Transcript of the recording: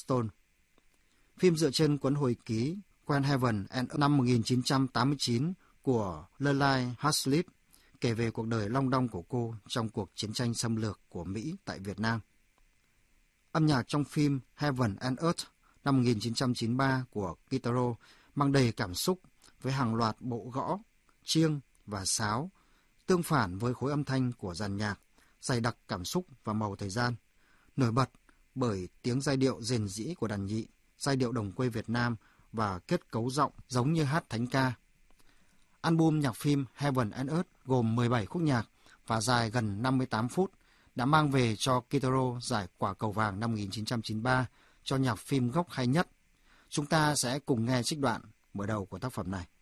Stone. Phim dựa trên cuốn hồi ký When Heaven and Earth năm 1989 của Lillian Haslip, kể về cuộc đời long đong của cô trong cuộc chiến tranh xâm lược của Mỹ tại Việt Nam. Âm nhạc trong phim Heaven and Earth năm 1993 của Kitaro mang đầy cảm xúc với hàng loạt bộ gõ, chiêng và sáo, tương phản với khối âm thanh của dàn nhạc, dày đặc cảm xúc và màu thời gian, nổi bật bởi tiếng giai điệu rền rĩ của đàn nhị, giai điệu đồng quê Việt Nam và kết cấu giọng giống như hát thánh ca. Album nhạc phim Heaven and Earth gồm 17 khúc nhạc và dài gần 58 phút, đã mang về cho Kitaro giải Quả Cầu Vàng năm 1993 cho nhạc phim gốc hay nhất. Chúng ta sẽ cùng nghe trích đoạn mở đầu của tác phẩm này.